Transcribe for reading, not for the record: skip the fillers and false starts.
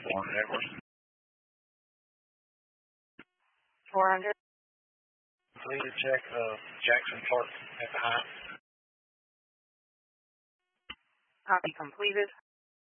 Edwards. 400. Please check Jackson Park at the Heights. Copy completed.